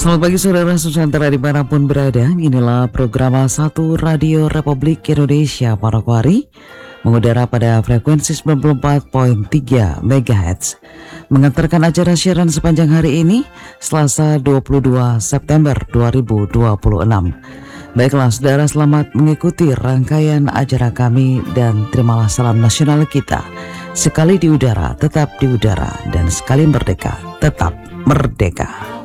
Selamat pagi saudara Nusantara dimanapun berada. Inilah program A1 Radio Republik Indonesia Manokwari, mengudara pada frekuensi 94.3 MHz, mengantarkan acara siaran sepanjang hari ini Selasa 22 September 2026. Baiklah saudara, selamat mengikuti rangkaian acara kami dan terimalah salam nasional kita. Sekali di udara, tetap di udara, dan sekali merdeka, tetap merdeka.